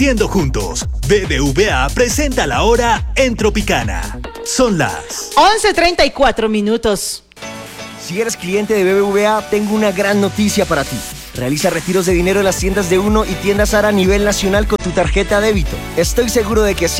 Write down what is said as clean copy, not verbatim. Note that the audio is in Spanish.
Siendo juntos, BBVA presenta la hora en Tropicana. Son las 11:34. Si eres cliente de BBVA, tengo una gran noticia para ti. Realiza retiros de dinero en las tiendas de Uno y tiendas Ara a nivel nacional con tu tarjeta débito. Estoy seguro de que